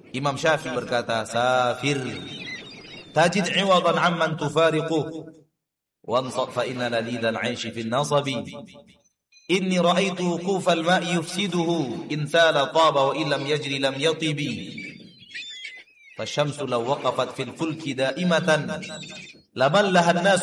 Imam Syafi'i berkata, safir tajid 'iwadan 'amman tufariquh wansat fa inna ladidal 'aishi fil nasabi. Inni ra'aitu wuqufal ma'i yufsiduhu in thala taba wa illam yajri lam yatibi. Fasyamsu law waqafat fil fulki daimatan laballaha an-nas